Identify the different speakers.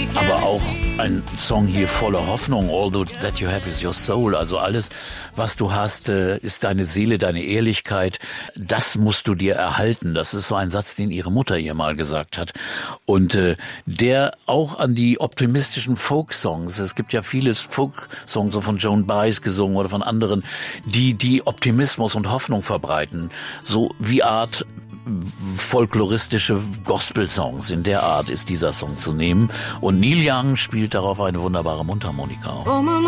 Speaker 1: Aber auch ein Song hier voller Hoffnung, all that you have is your soul, also alles, was du hast, ist deine Seele, deine Ehrlichkeit, das musst du dir erhalten. Das ist so ein Satz, den ihre Mutter ihr mal gesagt hat. Und der auch an die optimistischen Folk-Songs, es gibt ja viele Folk-Songs, so von Joan Baez gesungen oder von anderen, die Optimismus und Hoffnung verbreiten, so wie Art folkloristische Gospel-Songs. In der Art ist dieser Song zu nehmen. Und Neil Young spielt darauf eine wunderbare Mundharmonika.